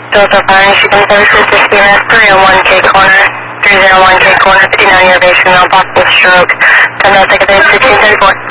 Delta 5, Michigan Services, Michigan 301K corner, 301K corner, 59 year base, female, possible stroke, 10 second, 1634.